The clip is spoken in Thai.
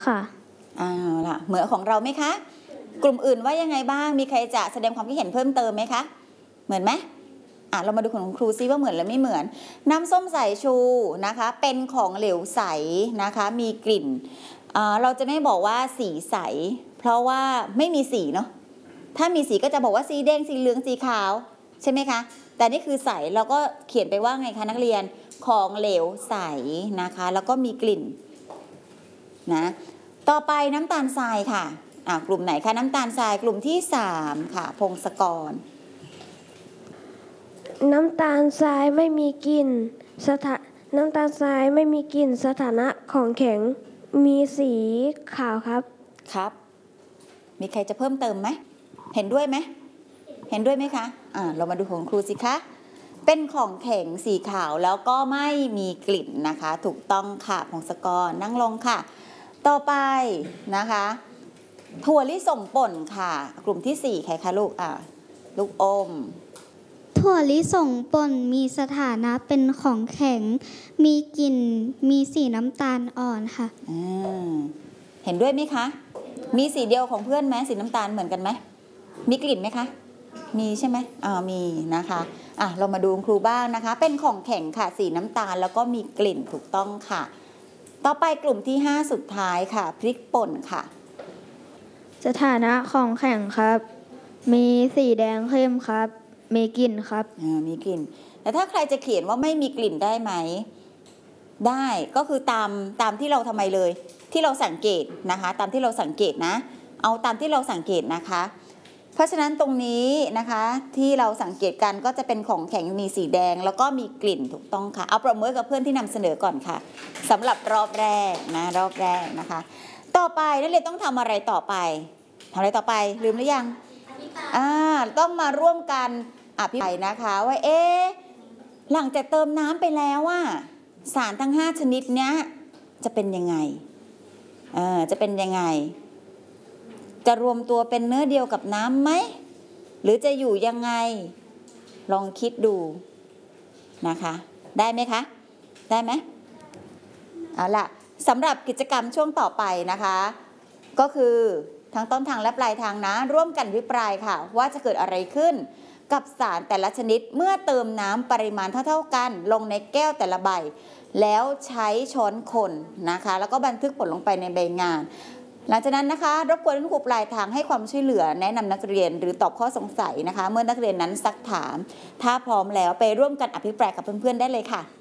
ค่ะล่ะเหมือนของเราไหมคะกลุ่มอื่นว่ายังไงบ้างมีใครจะแสดงความคิดเห็นเพิ่มเติมไหมคะเหมือนไหมเรามาดูของครูซิว่าเหมือนหรือไม่เหมือนน้ำส้มสายชูนะคะเป็นของเหลวใสนะคะมีกลิ่นเราจะไม่บอกว่าสีใสเพราะว่าไม่มีสีเนาะถ้ามีสีก็จะบอกว่าสีแดงสีเหลืองสีขาวใช่ไหมคะแต่นี่คือใสเราก็เขียนไปว่าไงคะนักเรียนของเหลวใสนะคะแล้วก็มีกลิ่นนะต่อไปน้ำตาลทรายค่ะกลุ่มไหนคะน้ำตาลทรายกลุ่มที่3ค่ะพงศกรน้ำตาลทรายไม่มีกลิ่นน้ำตาลทรายไม่มีกลิ่นสถานะของแข็งมีสีขาวครับครับมีใครจะเพิ่มเติมไหมเห็นด้วยไหมเห็นด้วยไหมคะเรามาดูของครูสิคะเป็นของแข็งสีขาวแล้วก็ไม่มีกลิ่นนะคะถูกต้องค่ะพงศกรนั่งลงค่ะต่อไปนะคะถั่วลิสงป่นค่ะกลุ่มที่4ใครคะลูกลูกอมถั่วลิสงป่นมีสถานะเป็นของแข็งมีกลิ่นมีสีน้ำตาลอ่อนค่ะเห็นด้วยไหมคะมีสีเดียวของเพื่อนไหมสีน้ำตาลเหมือนกันไหมมีกลิ่นไหมคะมีใช่ไหมมีนะคะเรามาดูครูบ้างนะคะเป็นของแข็งค่ะสีน้ำตาลแล้วก็มีกลิ่นถูกต้องค่ะต่อไปกลุ่มที่5สุดท้ายค่ะพริกป่นค่ะสถานะของแข็งครับมีสีแดงเข้มครับมีกลิ่นครับมีกลิ่นแต่ถ้าใครจะเขียนว่าไม่มีกลิ่นได้ไหมได้ก็คือตามที่เราทำไมเลยที่เราสังเกตนะคะตามที่เราสังเกตนะเอาตามที่เราสังเกตนะคะเพราะฉะนั้นตรงนี้นะคะที่เราสังเกตกันก็จะเป็นของแข็งมีสีแดงแล้วก็มีกลิ่นถูกต้องค่ะเอาประเมินกับเพื่อนที่นำเสนอก่อนค่ะสำหรับรอบแรกนะคะต่อไปนักเรียนต้องทำอะไรต่อไปลืมหรือยังต้องมาร่วมกันอภิปรายนะคะว่าหลังจากเติมน้ำไปแล้วสารทั้ง5ชนิดเนี้ยจะเป็นยังไงจะรวมตัวเป็นเนื้อเดียวกับน้ำไหมหรือจะอยู่ยังไงลองคิดดูนะคะได้ไหมคะได้ไหมเอาล่ะสำหรับกิจกรรมช่วงต่อไปนะคะก็คือทั้งต้นทางและปลายทางนะร่วมกันอภิปรายค่ะว่าจะเกิดอะไรขึ้นกับสารแต่ละชนิดเมื่อเติมน้ำปริมาณเท่ากันลงในแก้วแต่ละใบแล้วใช้ช้อนคนนะคะแล้วก็บันทึกผลลงไปในใบงานหลังจากนั้นนะคะรบกวนคุณครูปลายทางให้ความช่วยเหลือแนะนำนักเรียนหรือตอบข้อสงสัยนะคะเมื่อนักเรียนนั้นซักถามถ้าพร้อมแล้วไปร่วมกันอภิปรายกับเพื่อนๆได้เลยค่ะ